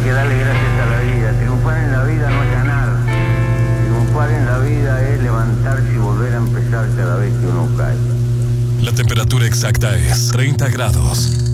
que darle gracias a la vida. Triunfar en la vida no es ganar. Triunfar en la vida es levantarse y volver a empezar cada vez que uno cae. La temperatura exacta es 30 grados.